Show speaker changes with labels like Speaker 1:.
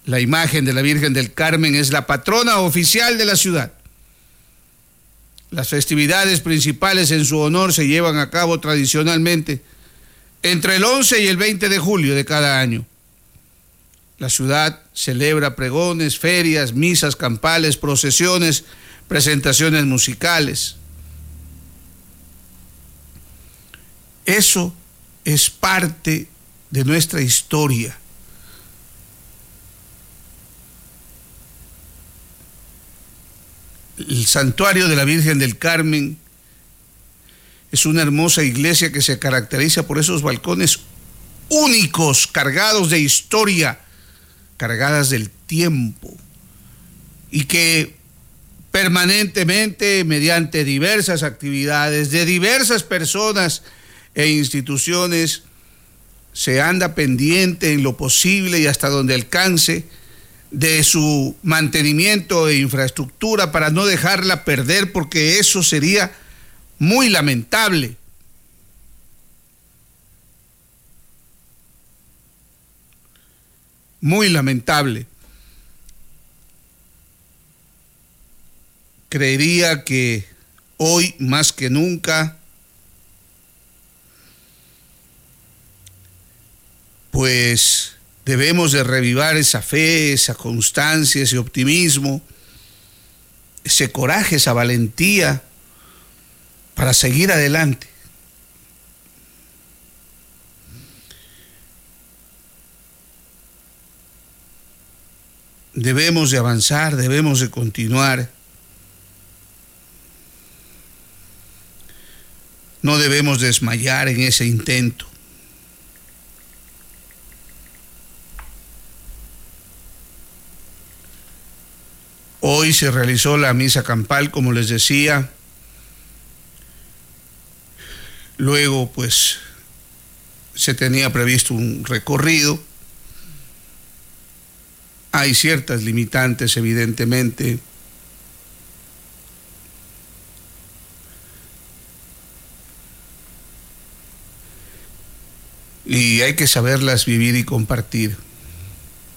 Speaker 1: La imagen de la Virgen del Carmen es la patrona oficial de la ciudad. Las festividades principales en su honor se llevan a cabo tradicionalmente entre el 11 y el 20 de julio de cada año. La ciudad celebra pregones, ferias, misas campales, procesiones, presentaciones musicales. Eso es parte de nuestra historia. El santuario de la Virgen del Carmen es una hermosa iglesia que se caracteriza por esos balcones únicos, cargados de historia, cargadas del tiempo, y que permanentemente, mediante diversas actividades de diversas personas e instituciones, se anda pendiente en lo posible y hasta donde alcance de su mantenimiento e infraestructura para no dejarla perder, porque eso sería muy lamentable. Muy lamentable. Creería que hoy más que nunca, pues debemos de revivar esa fe, esa constancia, ese optimismo, ese coraje, esa valentía para seguir adelante. Debemos de avanzar, debemos de continuar. No debemos desmayar en ese intento. Hoy se realizó la misa campal, como les decía. Luego, pues, se tenía previsto un recorrido. Hay ciertas limitantes, evidentemente. Y hay que saberlas vivir y compartir.